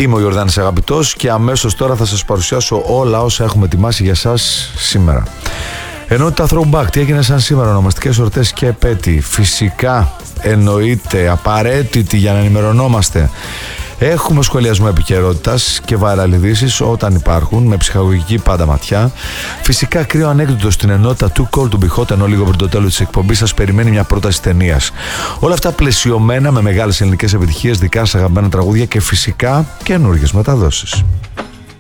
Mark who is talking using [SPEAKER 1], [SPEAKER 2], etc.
[SPEAKER 1] Είμαι ο Ιορδάνης Αγαπητός και αμέσως τώρα θα σας παρουσιάσω όλα όσα έχουμε ετοιμάσει για σας σήμερα. Ενότητα Throwback, τι έγινε σαν σήμερα, ονομαστικές εορτές και επέτειοι. Φυσικά, εννοείται, απαραίτητη για να ενημερωνόμαστε. Έχουμε σχολιασμό επικαιρότητας και viral ειδήσεις όταν υπάρχουν, με ψυχαγωγική πάντα ματιά. Φυσικά, κρύο ανέκδοτο στην ενότητα Too Cold to Be Hot, ενώ λίγο πριν το τέλος της εκπομπής σας περιμένει μια πρόταση ταινίας. Όλα αυτά πλαισιωμένα με μεγάλες ελληνικές επιτυχίες, δικά σας αγαπημένα τραγούδια και φυσικά καινούργιες μεταδόσεις.